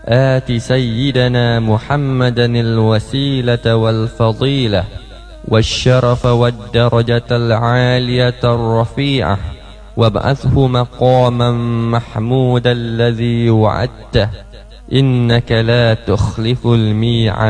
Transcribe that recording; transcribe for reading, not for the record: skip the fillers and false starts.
آت سيدنا محمدا الوسيلة والفضيلة والشرف والدرجة العالية الرفيعة، وابعثه مقاما محمودا الذي وعدته، إنك لا تخلف الميعاد.